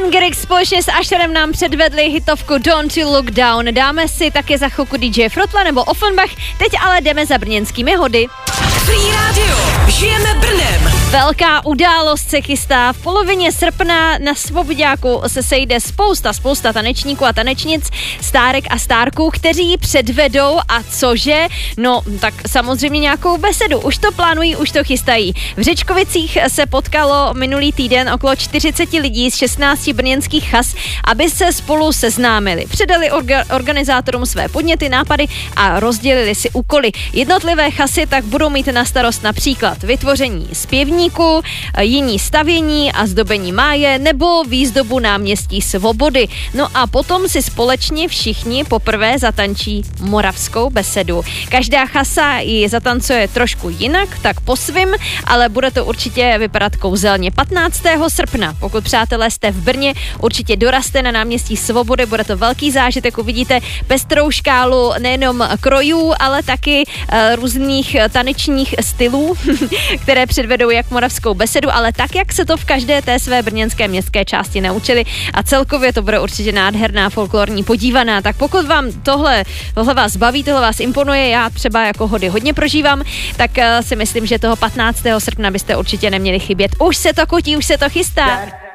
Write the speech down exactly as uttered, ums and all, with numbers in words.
Martin Garrix společně s Usherem nám předvedli hitovku Don't You Look Down. Dáme si také za chvilku D J Frotla nebo Offenbach, teď ale jdeme za brněnskými hody. Free Radio, žijeme Brnem. Velká událost se chystá. V polovině srpna na Svoboďáku se sejde spousta, spousta tanečníků a tanečnic, stárek a stárků, kteří předvedou a cože? No, tak samozřejmě nějakou besedu. Už to plánují, už to chystají. V Řečkovicích se potkalo minulý týden okolo čtyřicet lidí z šestnácti brněnských chas, aby se spolu seznámili. Předali orga- organizátorům své podněty, nápady a rozdělili si úkoly. Jednotlivé chasy tak budou mít na starost například vytvoření zpěvníku, jiní stavění a zdobení máje nebo výzdobu náměstí Svobody. No a potom si společně všichni poprvé zatančí moravskou besedu. Každá chasa ji zatancuje trošku jinak, tak po svým, ale bude to určitě vypadat kouzelně. patnáctého srpna, pokud přátelé jste v Brně, určitě dorazte na náměstí Svobody, bude to velký zážitek, uvidíte pestrou škálu nejenom krojů, ale taky uh, různých tanečních stylů, které předvedou jak moravskou besedu, ale tak, jak se to v každé té své brněnské městské části naučili a celkově to bude určitě nádherná folklorní podívaná. Tak pokud vám tohle, tohle vás baví, tohle vás imponuje, já třeba jako hody hodně prožívám, tak uh, si myslím, že toho patnáctého srpna byste určitě neměli chybět. Už se to kotí, už se to chystá.